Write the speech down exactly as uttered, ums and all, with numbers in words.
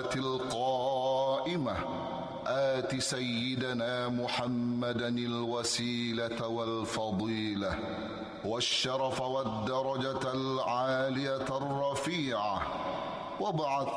الصلاة القائمة آت سيدنا محمدا الوسيلة والفضيلة والشرف والدرجة العالية الرفيعة وابعث